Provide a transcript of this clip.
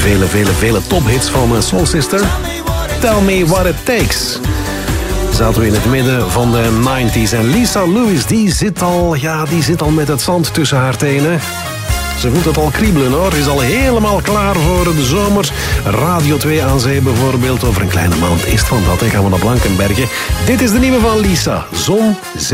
vele tophits van Soul Sister. Tell Me What It Takes. Zaten we in het midden van de 90s. En Lisa Lewis, die zit al met het zand tussen haar tenen. Ze voelt het al kriebelen hoor. Is al helemaal klaar voor de zomer. Radio 2 aan zee bijvoorbeeld. Over een kleine maand is het van dat. Dan gaan we naar Blankenberge. Dit is de nieuwe van Lisa. Zon,